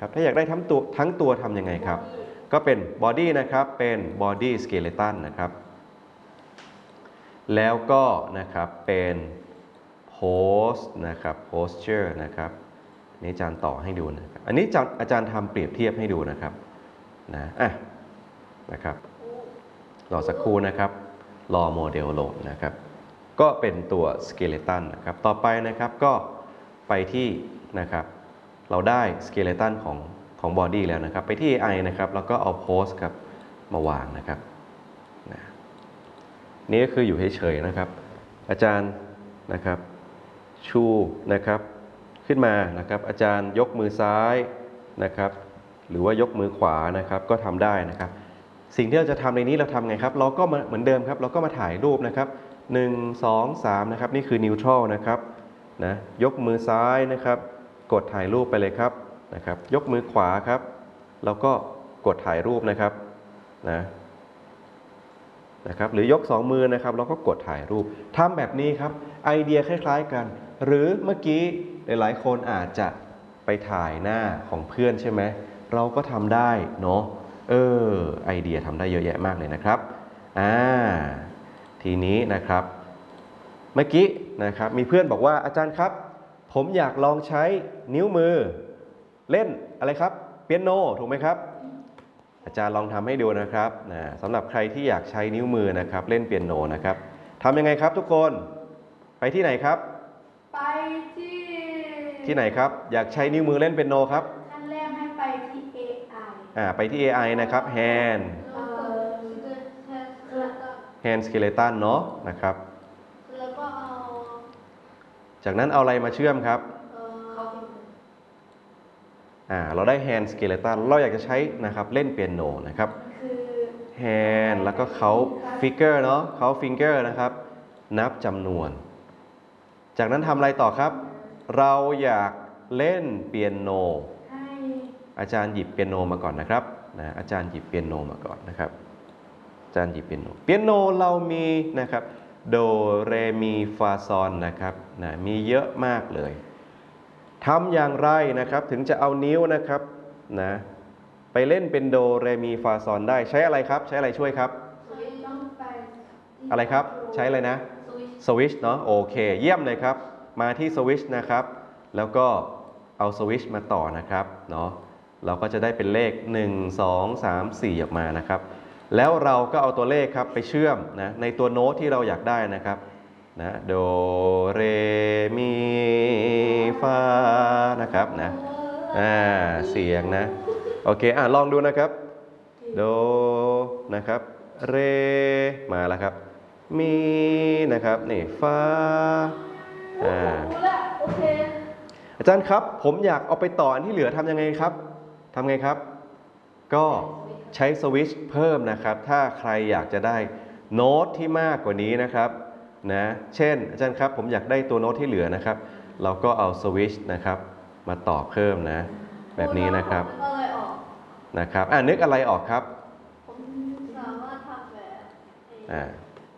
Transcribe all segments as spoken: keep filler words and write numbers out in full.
นะครับถ้าอยากได้ทั้งตัวทั้งตัวทำยังไงครับก็เป็น body นะครับเป็น body skeleton นะครับแล้วก็นะครับเป็น pose นะครับ posture นะครับนี่อาจารย์ต่อให้ดูนะครับอันนี้อาจารย์ทำเปรียบเทียบให้ดูนะครับนะอ่ะนะครับรอสักครู่นะครับรอโมเดลโหลดนะครับก็เป็นตัว skeleton นะครับต่อไปนะครับก็ไปที่นะครับเราได้ skeleton ของของ body แล้วนะครับไปที่ เอ ไอ นะครับแล้วก็เอา pose ครับมาวางนะครับนะนี่ก็คืออยู่เฉยๆนะครับอาจารย์นะครับชูนะครับขึ้นมานะครับอาจารย์ยกมือซ้ายนะครับหรือว่ายกมือขวานะครับก็ทำได้นะครับสิ่งที่เราจะทำในนี้เราทำไงครับเราก็มาเหมือนเดิมครับเราก็มาถ่ายรูปนะครับหนึ่ง สอง สามนะครับนี่คือ neutral นะครับนะยกมือซ้ายนะครับกดถ่ายรูปไปเลยครับนะครับยกมือขวาครับแล้วก็กดถ่ายรูปนะครับนะนะครับหรือยกสองมือนะครับแล้วก็กดถ่ายรูปทำแบบนี้ครับไอเดียคล้ายๆกันหรือเมื่อกี้หลายๆคนอาจจะไปถ่ายหน้าของเพื่อนใช่ไหมเราก็ทำได้เนาะเออไอเดียทำได้เยอะแยะมากเลยนะครับอ่าทีนี้นะครับเมื่อกี้นะครับมีเพื่อนบอกว่าอาจารย์ครับผมอยากลองใช้นิ้วมือเล่นอะไรครับเปียโนถูกไหมครับอาจารย์ลองทำให้ดูนะครับนะสำหรับใครที่อยากใช้นิ้วมือนะครับเล่นเปียโนนะครับทำยังไงครับทุกคนไปที่ไหนครับไปที่ที่ไหนครับอยากใช้นิ้วมือเล่นเปียโนครับขั้นแรกให้ไปที่ เอ ไออ่าไปที่ เอ ไอ นะครับ hand hand skeleton เนาะนะครับแล้วก็เอาจากนั้นเอาอะไรมาเชื่อมครับอ่าเราได้ hand skeleton เราอยากจะใช้นะครับเล่นเปียโนนะครับ hand แล้วก็เขา figure เนาะเขา finger นะครับนับจำนวนจากนั้นทำอะไรต่อครับเราอยากเล่นเปียโนอาจารย์หยิบเปียโนมาก่อนนะครับนะอาจารย์หยิบเปียโนมาก่อนนะครับอาจารย์หยิบเปียโนเปียโนเรามีนะครับโดเรมีฟาซอนนะครับนะมีเยอะมากเลยทำอย่างไรนะครับถึงจะเอานิ้วนะครับนะไปเล่นเป็นโดเรมีฟาซอนได้ใช้อะไรครับใช้อะไรช่วยครับอะไรครับใช้อะไรนะสวิชเนาะโอเคเยี่ยมเลยครับมาที่สวิชนะครับแล้วก็เอาสวิชมาต่อนะครับเนาะเราก็จะได้เป็นเลขหนึ่ง สอง สาม สี่ออกมานะครับแล้วเราก็เอาตัวเลขครับไปเชื่อมนะในตัวโน้ตที่เราอยากได้นะครับนะโดเรมีฟานะครับนะอ่าเสียงนะโอเคอ่ะลองดูนะครับโดนะครับเรมาแล้วครับมีนะครับนี่ฟาอ่าอาจารย์ครับผมอยากเอาไปต่ออันที่เหลือทำยังไงครับทำไงครับก็ใช้สวิตช์เพิ่มนะครับถ้าใครอยากจะได้โน้ตที่มากกว่านี้นะครับนะเช่นอาจารย์ครับผมอยากได้ตัวโน้ตที่เหลือนะครับเราก็เอาสวิตช์นะครับมาต่อเพิ่มนะแบบนี้นะครับนะครับอ่านึกอะไรออกครับผมสามารถทำแบบอ่า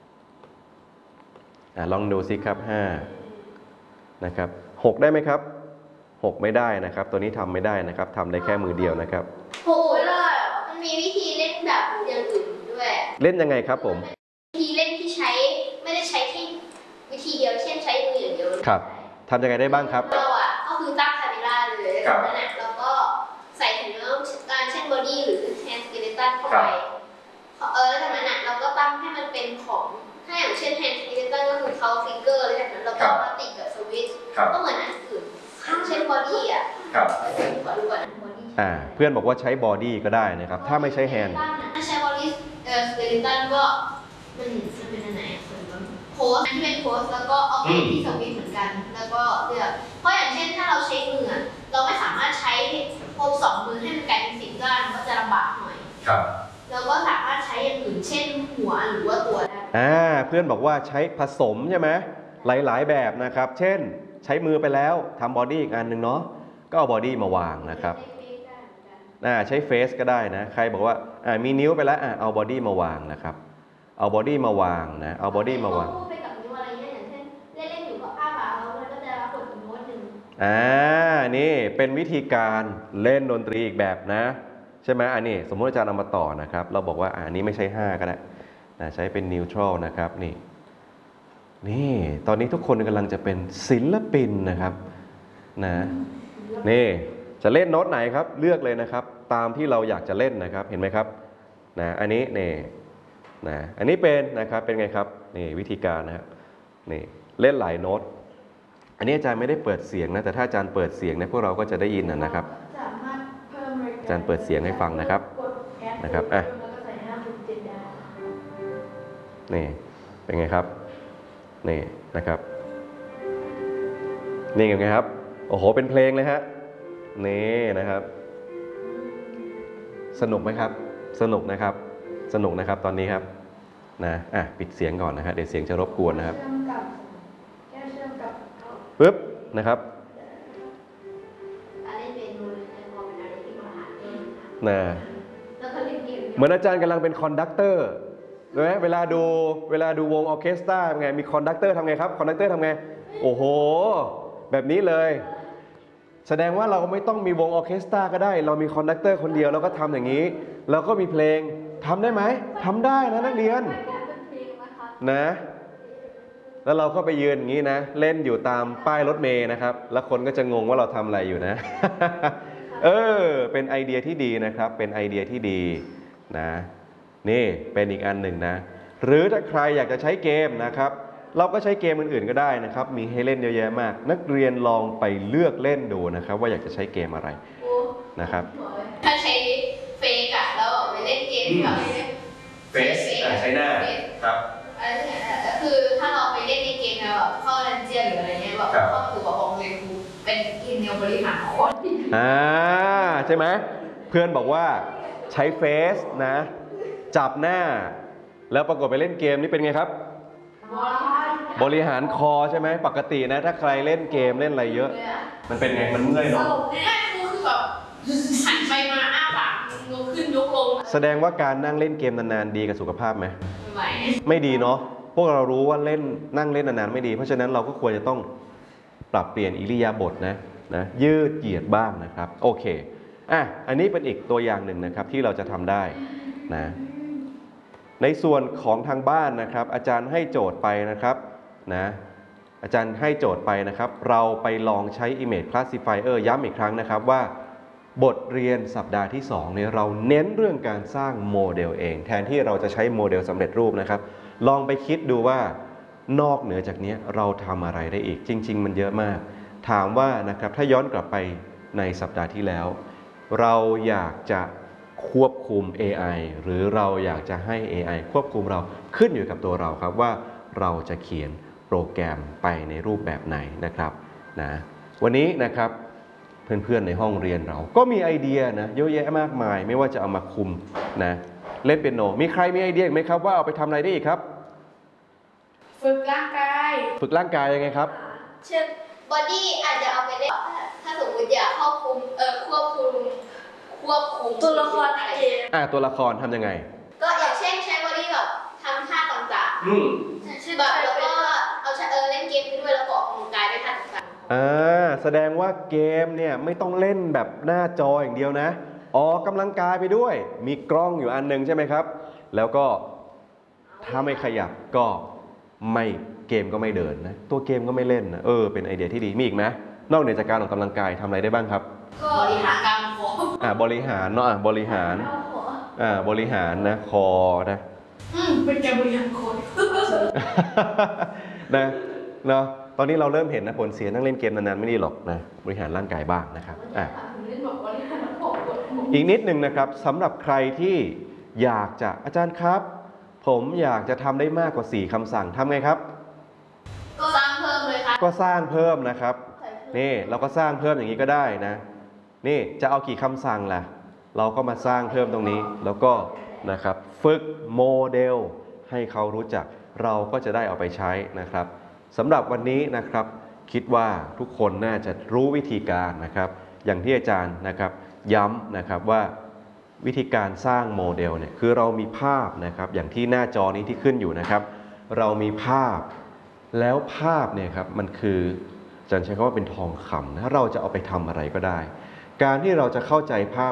อ่าลองดูสิครับห้านะครับหกได้ไหมครับหกไม่ได้นะครับตัวนี้ทำไม่ได้นะครับทำได้แค่มือเดียวนะครับหกไม่ได้หรอมันมีวิธีเล่นแบบอย่างอื่นด้วยเล่นยังไงครับผมวิธีเล่นที่ใช้ไม่ได้ใช้แค่วิธีเดียวเช่นใช้มืออย่างเดียวครับทำยังไงได้บ้างครับเราอ่ะก็คือตั้งคาเมล่าเลยแล้วจากนั้นเราก็ใส่ถุงน้ำการเช่นบอดี้หรือแฮนด์สเกเลตันเข้าไปเออแล้วจากนั้นเราก็ตั้งให้มันเป็นของถ้าอย่างเช่นแฮนด์สเกเลตันก็คือเขาฟิงเกอร์แล้วจากนั้นเราก็มาติดกับสวิตช์ก็เหมือนอันอื่นเช่นบอดี้อ่ะขอดูก่อนบอดี้อ่าเพื่อนบอกว่าใช้บอดี้ก็ได้นะครับถ้าไม่ใช้แฮนด์ถ้าใช้บอดี้เออสเกเลตันก็มันมันเป็นอันไหนโพสที่เป็นโพสแล้วก็เอาไปที่สวิตช์เหมือนกันแล้วก็เลือกเพราะอย่างเช่นถ้าเราใช้มือเราไม่สามารถใช้โพสสองมือให้มันกลายเป็นสิบด้านก็จะลำบากหน่อยครับเราก็สามารถใช้อย่างอื่นเช่นหัวหรือว่าตัวได้อ่าเพื่อนบอกว่าใช้ผสมใช่ไหมหลายๆแบบนะครับเช่นใช้มือไปแล้วทำบอดี้อีกอันหนึ่งเนาะก็เอาบอดี้มาวางนะครับอ่าใช้เฟสก็ได้นะใครบอกว่าอ่ามีนิ้วไปแล้วอ่าเอาบอดี้มาวางนะครับเอาบอดี้มาวางนะเอาบอดี้มาวางอ่านี่เป็นวิธีการเล่นดนตรีอีกแบบนะใช่ไหมอันนี้สมมติอาจารย์เอามาต่อนะครับเราบอกว่าอันนี้ไม่ใช่ห้าก็ได้นะใช้เป็นนิวทรัลนะครับนี่นี่ตอนนี้ทุกคนกำลังจะเป็นศิลปินนะครับนะนี่จะเล่นโน้ตไหนครับเลือกเลยนะครับตามที่เราอยากจะเล่นนะครับเห็นไหมครับนะอันนี้นี่นะอันนี้เป็นนะครับเป็นไงครับนี่วิธีการนะครับนี่เล่นหลายโน้ตอันนี้อาจารย์ไม่ได้เปิดเสียงนะแต่ถ้าอาจารย์เปิดเสียงเนี่ยพวกเราก็จะได้ยินนะครับสามารถเพิ่มรายการอาจารย์เปิดเสียงให้ฟังนะครับกดแอดนะครับอ่ะแล้วก็ใส่ห้าหกเจ็ดได้นี่เป็นไงครับนี่นะครับนี่ไงครับโอ้โหเป็นเพลงเลยฮะนี่นะครับสนุกไหมครับสนุกนะครับสนุกนะครับตอนนี้ครับนะอ่ะปิดเสียงก่อนนะครับเดี๋ยวเสียงจะรบกวนนะครับเชื่อมกับแค่เชื่อมกับเขาปึ๊บนะครับการเล่นเมนูเลยจะพอเป็นอะไรที่มาหาเองนะนะแล้วก็เล่นเกมเหมือนอาจารย์กำลังเป็นคอนดักเตอร์ใช่ไหมเวลาดูเวลาดูวงออร์เคสตราเป็นไงมีคอนดักเตอร์ทำไงครับคอนดักเตอร์ทำไงโอ้โหแบบนี้เลยแสดงว่าเราไม่ต้องมีวงออร์เคสตราก็ได้เรามีคอนดักเตอร์คนเดียวเราก็ทำอย่างนี้เราก็มีเพลงทำได้ไหมทำได้นะนักเรียนไม่แค่เป็นเพลงนะคะนะแล้วเราก็ไปยืนอย่างนี้นะเล่นอยู่ตามป้ายรถเมล์นะครับแล้วคนก็จะงงว่าเราทำอะไรอยู่นะ เออเป็นไอเดียที่ดีนะครับเป็นไอเดียที่ดีนะนี่เป็นอีกอันหนึ่งนะหรือถ้าใครอยากจะใช้เกมนะครับเราก็ใช้เกมอื่นๆก็ได้นะครับมีให้เล่นเยอะแยะมากนักเรียนลองไปเลือกเล่นดูนะครับว่าอยากจะใช้เกมอะไรโอ้นะครับหัวเลยถ้าใช้เฟกอะแล้วไปเล่นเกมแบบใช้หน้าครับอะไรอย่างเงี้ยก็คือถ้าเราไปเล่นในเกมแบบเข้าดันเจียนหรืออะไรเงี้ยแบบครับเข้าสู่กับองค์เรียนครูเป็นเกมแนวบริหารคนอ่าใช่ไหมเพื่อนบอกว่าใช้เฟซนะจับหน้าแล้วปรากฏไปเล่นเกมนี่เป็นไงครับว้ายบริหารคอใช่ไหมปกตินะถ้าใครเล่นเกมเล่นอะไรเยอะ มันเป็นไงมันเมื่อยตเนาะลกเนี่ยครูคือแบบหันไปมาอ้าปากยกขึ้นยกลงแสดงว่าการนั่งเล่นเกมนานๆดีกับสุขภาพไหมไม่ไหวไม่ดีเนาะพวกเรารู้ว่าเล่นนั่งเล่นนานๆไม่ดี เพราะฉะนั้นเราก็ควรจะต้องปรับเปลี่ยนอิริยาบถนะนะยืดเหยียดบ้างนะครับโอเคอ่ะอันนี้เป็นอีกตัวอย่างหนึ่งนะครับที่เราจะทำได้นะในส่วนของทางบ้านนะครับ อาจารย์ให้โจทย์ไปนะครับนะอาจารย์ให้โจทย์ไปนะครับ เราไปลองใช้ Image Classifier ย้ำอีกครั้งนะครับว่าบทเรียนสัปดาห์ที่สองเนี่ยเราเน้นเรื่องการสร้างโมเดลเอง แทนที่เราจะใช้โมเดลสำเร็จรูปนะครับ ลองไปคิดดูว่านอกเหนือจากนี้เราทำอะไรได้อีกจริงๆมันเยอะมากถามว่านะครับถ้าย้อนกลับไปในสัปดาห์ที่แล้ว เราอยากจะควบคุม เอ ไอ หรือเราอยากจะให้ เอ ไอ ควบคุมเราขึ้นอยู่กับตัวเราครับว่าเราจะเขียนโปรแกรมไปในรูปแบบไหนนะครับนะวันนี้นะครับเพื่อนๆในห้องเรียนเราก็มีไอเดียนะเยอะแยะมากมายไม่ว่าจะเอามาคุมนะเล่นเปียโนมีใครมีไอเดียอีกไหมครับว่าเอาไปทำอะไรได้อีกครับฝึกร่างกายฝึกร่างกายยังไงครับเช่นบอดี้อาจจะเอาไปเล่นถ้าสมมติอยากควบคุมเออควบคุมควบคุมตัวละครในเกมอ่าตัวละครทำยังไงก็อย่างเช่นใช้บอดี้แบบทำท่าต่างอืมๆแบบแล้วก็เอาใช้เออเล่นเกมไปด้วยแล้วก็ออกกำลังกายด้วยท่าต่างอ่าแสดงว่าเกมเนี่ยไม่ต้องเล่นแบบหน้าจออย่างเดียวนะออกกำลังกายไปด้วย มีกล้องอยู่อันหนึงใช่ไหมครับ แล้วก็ถ้าไม่ขยับก็ไม่เกมก็ไม่เดินนะตัวเกมก็ไม่เล่นนะเออเป็นไอเดียที่ดีมีอีกไหมนอกเหนือจากการออกกำลังกายทำอะไรได้บ้างครับๆก็บริหารการฟ้องอ่าบริหารเนาะอ่ะบริหารเอาหัวอ่าบริหารนะคอนะอืมเป็นการบริหารคนนะเนาะตอนนี้เราเริ่มเห็นนะผลเสียนั่งเล่นเกมนานๆไม่ดีหรอกนะบริหารร่างกายบ้างนะครับอ่ะเล่นบอกบริหารผมปวดหัวอีกนิดหนึ่งนะครับสำหรับใครที่อยากจะอาจารย์ครับ ผมอยากจะทำได้มากกว่าสี่คำสั่งทำไงครับก็สร้างเพิ่มเลยค่ะก็สร้างเพิ่มนะครับนี่เราก็สร้างเพิ่มอย่างนี้ก็ได้นะนี่จะเอากี่คำสั่งล่ะเราก็มาสร้างเพิ่มตรงนี้แล้วก็นะครับฝึกโมเดลให้เขารู้จักเราก็จะได้เอาไปใช้นะครับสำหรับวันนี้นะครับคิดว่าทุกคนน่าจะรู้วิธีการนะครับอย่างที่อาจารย์นะครับย้ำนะครับว่าวิธีการสร้างโมเดลเนี่ยคือเรามีภาพนะครับอย่างที่หน้าจอนี้ที่ขึ้นอยู่นะครับเรามีภาพแล้วภาพเนี่ยครับมันคืออาจารย์ใช้คำว่าเป็นทองคำนะเราจะเอาไปทำอะไรก็ได้ การที่เราจะเข้าใจภาพ